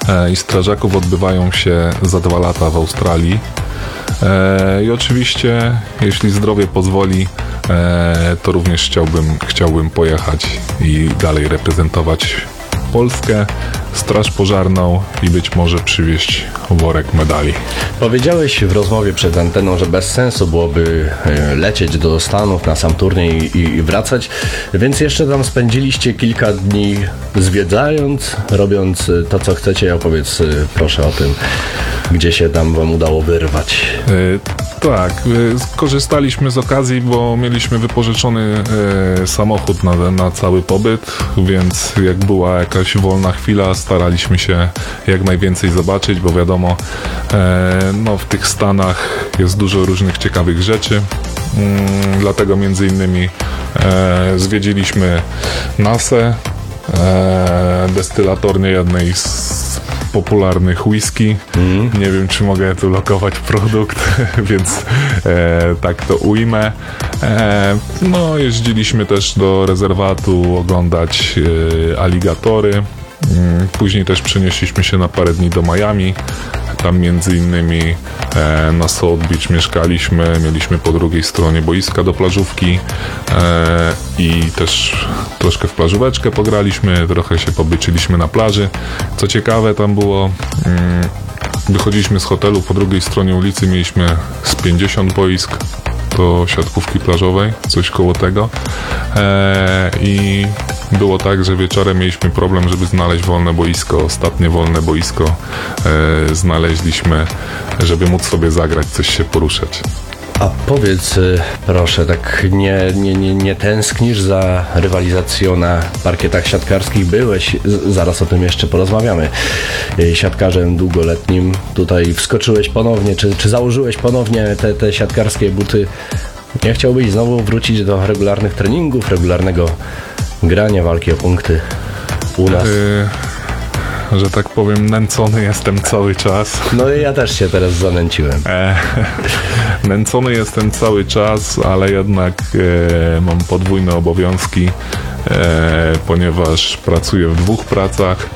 i strażaków odbywają się za 2 lata w Australii. I oczywiście, jeśli zdrowie pozwoli, to również chciałbym pojechać i dalej reprezentować Polskę, Straż Pożarną i być może przywieźć worek medali. Powiedziałeś w rozmowie przed anteną, że bez sensu byłoby lecieć do Stanów na sam turniej i wracać, więc jeszcze tam spędziliście kilka dni zwiedzając, robiąc to, co chcecie. Opowiedz proszę o tym, gdzie się tam wam udało wyrwać. Tak, skorzystaliśmy z okazji, bo mieliśmy wypożyczony samochód na cały pobyt, więc jak była jakaś wolna chwila, staraliśmy się jak najwięcej zobaczyć, bo wiadomo, w tych Stanach jest dużo różnych ciekawych rzeczy. Dlatego między innymi zwiedziliśmy NASę, destylatornię jednej z popularnych whisky. Nie wiem, czy mogę tu lokować produkt, więc tak to ujmę. Jeździliśmy też do rezerwatu oglądać aligatory. Później też przenieśliśmy się na parę dni do Miami. Tam między innymi na South Beach mieszkaliśmy, mieliśmy po drugiej stronie boiska do plażówki i też troszkę w plażóweczkę pograliśmy, trochę się pobyczyliśmy na plaży. Co ciekawe, tam było, wychodziliśmy z hotelu, po drugiej stronie ulicy mieliśmy z 50 boisk do siatkówki plażowej, coś koło tego. I było tak, że wieczorem mieliśmy problem, żeby znaleźć wolne boisko. Ostatnie wolne boisko znaleźliśmy, żeby móc sobie zagrać, coś się poruszać. A powiedz proszę, tak nie tęsknisz za rywalizacją na parkietach siatkarskich? Byłeś, zaraz o tym jeszcze porozmawiamy, siatkarzem długoletnim. Tutaj wskoczyłeś ponownie, czy założyłeś ponownie te siatkarskie buty? Nie chciałbyś znowu wrócić do regularnych treningów, regularnego grania, walki o punkty u nas? Że tak powiem, nęcony jestem cały czas. No i ja też się teraz zanęciłem. Nęcony jestem cały czas, ale jednak mam podwójne obowiązki, ponieważ pracuję w 2 pracach.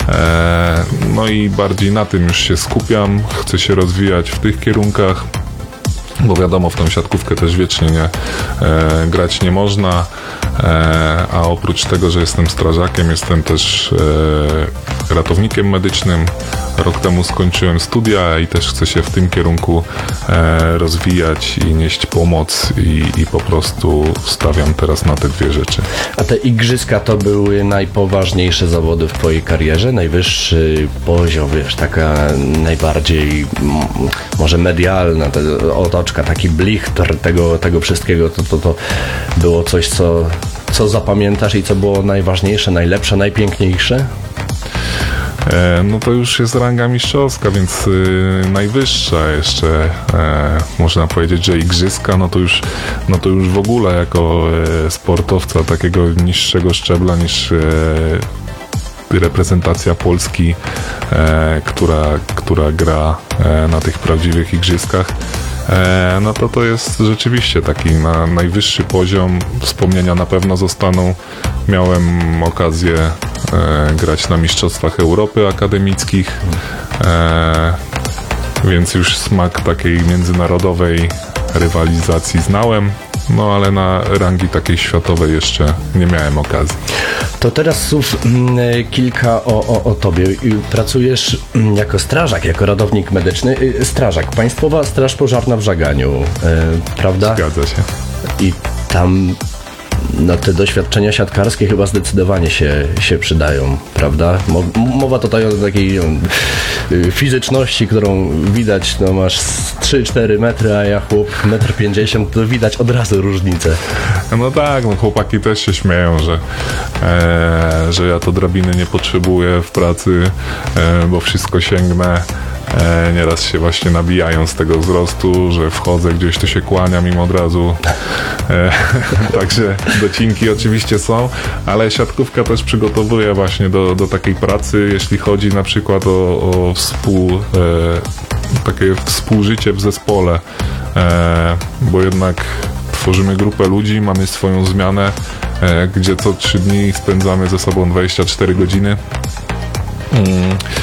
I bardziej na tym już się skupiam. Chcę się rozwijać w tych kierunkach, bo wiadomo, w tą siatkówkę też wiecznie grać nie można. A oprócz tego, że jestem strażakiem, jestem też ratownikiem medycznym. Rok temu skończyłem studia i też chcę się w tym kierunku rozwijać i nieść pomoc i po prostu stawiam teraz na te 2 rzeczy. A te igrzyska to były najpoważniejsze zawody w twojej karierze? Najwyższy poziom, taka najbardziej może medialna otoczka, taki blichtr tego wszystkiego, to było coś, co zapamiętasz i co było najważniejsze, najlepsze, najpiękniejsze? To już jest ranga mistrzowska, więc najwyższa jeszcze, można powiedzieć, że igrzyska, to już w ogóle jako sportowca takiego niższego szczebla niż reprezentacja Polski, która gra na tych prawdziwych igrzyskach. To jest rzeczywiście taki najwyższy poziom. Wspomnienia na pewno zostaną. Miałem okazję grać na Mistrzostwach Europy akademickich, więc już smak takiej międzynarodowej rywalizacji znałem, ale na rangi takiej światowej jeszcze nie miałem okazji. To teraz słów kilka o tobie. Pracujesz jako strażak, jako ratownik medyczny. Strażak, Państwowa Straż Pożarna w Żaganiu, prawda? Zgadza się. I tam te doświadczenia siatkarskie chyba zdecydowanie się przydają, prawda? Mowa tutaj o takiej fizyczności, którą widać, masz 3-4 metry, a ja chłop 1,50 m, to widać od razu różnicę. Tak, chłopaki też się śmieją, że ja to drabiny nie potrzebuję w pracy, bo wszystko sięgnę. Nieraz się właśnie nabijają z tego wzrostu, że wchodzę gdzieś, to się kłaniam im od razu. Także docinki oczywiście są, ale siatkówka też przygotowuje właśnie do takiej pracy, jeśli chodzi na przykład o takie współżycie w zespole, bo jednak tworzymy grupę ludzi, mamy swoją zmianę, gdzie co 3 dni spędzamy ze sobą 24 godziny.